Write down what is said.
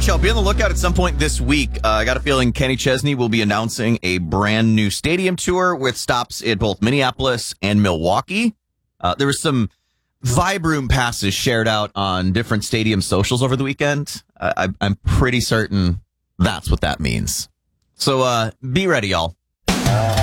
much, y'all. Be on the lookout at some point this week. I got a feeling Kenny Chesney will be announcing a brand new stadium tour with stops in both Minneapolis and Milwaukee. There was some Vibe Room passes shared out on different stadium socials over the weekend. I'm pretty certain that's what that means. So be ready, y'all.